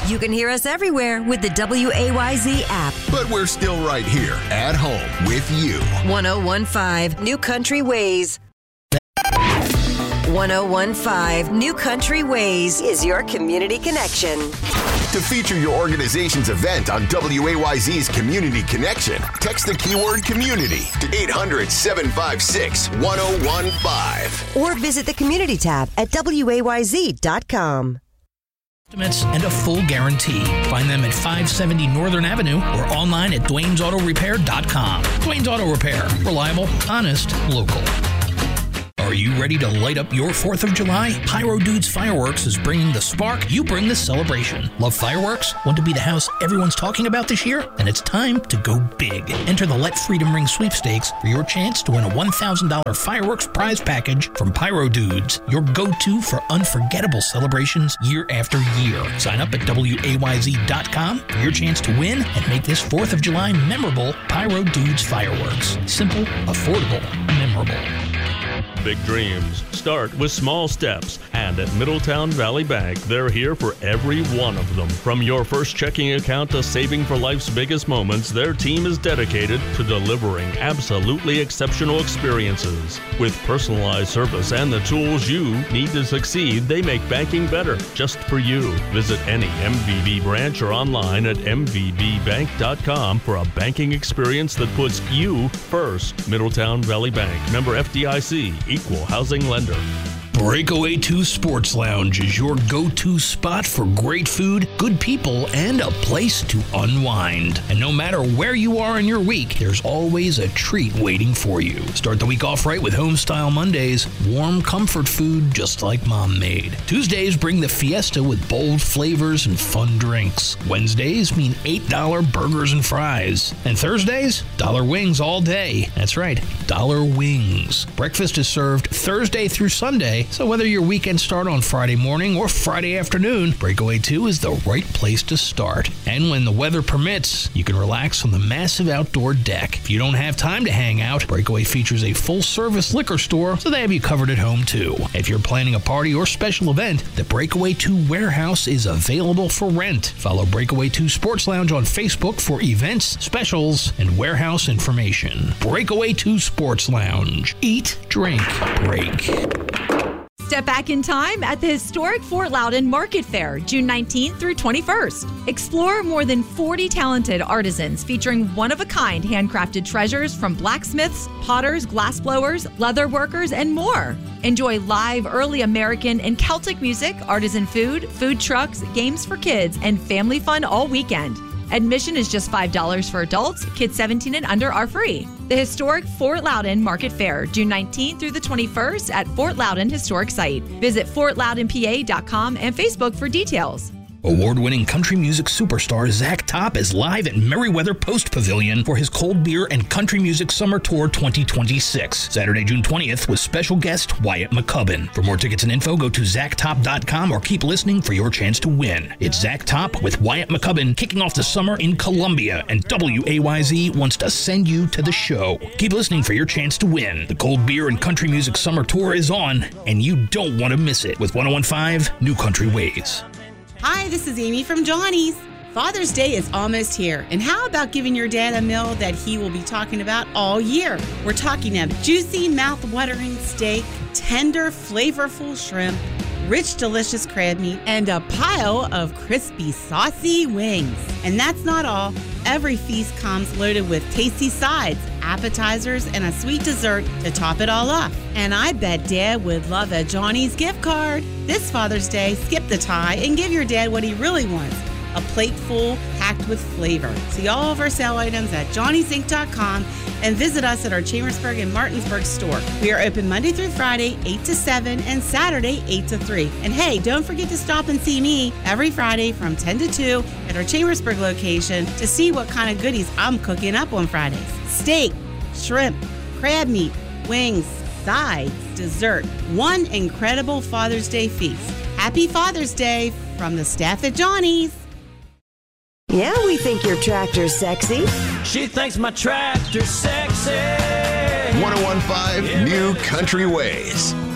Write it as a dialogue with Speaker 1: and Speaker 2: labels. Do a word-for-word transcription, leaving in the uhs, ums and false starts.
Speaker 1: You can hear us everywhere with the W A Y Z app.
Speaker 2: But we're still right here at home with you.
Speaker 1: one oh one point five New Country Ways. one oh one point five New Country Ways is your community connection.
Speaker 2: To feature your organization's event on W A Y Z's Community Connection, text the keyword community to eight hundred, seven five six, one oh one five.
Speaker 1: Or visit the community tab at W A Y Z dot com.
Speaker 3: Estimates and a full guarantee. Find them at five seventy Northern Avenue or online at Dwayne's Auto Repair dot com. Dwayne's Auto Repair. Reliable, honest, local. Are you ready to light up your fourth of July? Pyro Dudes Fireworks is bringing the spark. You bring the celebration. Love fireworks? Want to be the house everyone's talking about this year? Then it's time to go big. Enter the Let Freedom Ring sweepstakes for your chance to win a one thousand dollars fireworks prize package from Pyro Dudes, your go-to for unforgettable celebrations year after year. Sign up at W A Y Z dot com for your chance to win and make this fourth of July memorable. Pyro Dudes Fireworks. Simple, affordable, memorable.
Speaker 4: Big dreams start with small steps, and at Middletown Valley Bank, they're here for every one of them. From your first checking account to saving for life's biggest moments, their team is dedicated to delivering absolutely exceptional experiences. With personalized service and the tools you need to succeed, they make banking better just for you. Visit any M V B branch or online at M V B bank dot com for a banking experience that puts you first. Middletown Valley Bank, member F D I C, equal housing lender.
Speaker 3: Breakaway two Sports Lounge is your go-to spot for great food, good people, and a place to unwind. And no matter where you are in your week, there's always a treat waiting for you. Start the week off right with Homestyle Mondays, warm comfort food just like Mom made. Tuesdays bring the fiesta with bold flavors and fun drinks. Wednesdays mean eight dollar burgers and fries. And Thursdays, dollar wings all day. That's right, dollar wings. Breakfast is served Thursday through Sunday, so whether your weekends start on Friday morning or Friday afternoon, Breakaway two is the right place to start. And when the weather permits, you can relax on the massive outdoor deck. If you don't have time to hang out, Breakaway features a full-service liquor store, so they have you covered at home too. If you're planning a party or special event, the Breakaway two warehouse is available for rent. Follow Breakaway two Sports Lounge on Facebook for events, specials, and warehouse information. Breakaway two Sports Lounge. Eat, drink, break.
Speaker 5: Step back in time at the historic Fort Loudoun Market Fair, June nineteenth through twenty-first. Explore more than forty talented artisans featuring one-of-a-kind handcrafted treasures from blacksmiths, potters, glassblowers, leather workers, and more. Enjoy live early American and Celtic music, artisan food, food trucks, games for kids, and family fun all weekend. Admission is just five dollars for adults. Kids seventeen and under are free. The historic Fort Loudoun Market Fair, June nineteenth through the twenty-first at Fort Loudoun Historic Site. Visit fort loudon p a dot com and Facebook for details.
Speaker 3: Award-winning country music superstar Zach Top is live at Merriweather Post Pavilion for his Cold Beer and Country Music Summer Tour twenty twenty-six. Saturday, June twentieth with special guest Wyatt McCubbin. For more tickets and info, go to zach top dot com or keep listening for your chance to win. It's Zach Top with Wyatt McCubbin kicking off the summer in Columbia, and W A Y Z wants to send you to the show. Keep listening for your chance to win. The Cold Beer and Country Music Summer Tour is on, and you don't want to miss it with one oh one point five New Country Ways.
Speaker 6: Hi, this is Amy from Johnny's. Father's Day is almost here, and how about giving your dad a meal that he will be talking about all year? We're talking of juicy, mouth-watering steak, tender, flavorful shrimp, rich, delicious crab meat, and a pile of crispy, saucy wings. And that's not all. Every feast comes loaded with tasty sides, appetizers, and a sweet dessert to top it all off. And I bet Dad would love a Johnny's gift card. This Father's Day, skip the tie and give your dad what he really wants. A plate full, packed with flavor. See all of our sale items at johnny's inc dot com and visit us at our Chambersburg and Martinsburg store. We are open Monday through Friday, eight to seven, and Saturday, eight to three. And hey, don't forget to stop and see me every Friday from ten to two at our Chambersburg location to see what kind of goodies I'm cooking up on Fridays. Steak, shrimp, crab meat, wings, sides, dessert. One incredible Father's Day feast. Happy Father's Day from the staff at Johnny's.
Speaker 1: Yeah, we think your tractor's sexy.
Speaker 7: She thinks my tractor's sexy.
Speaker 2: one oh one point five New Country Ways.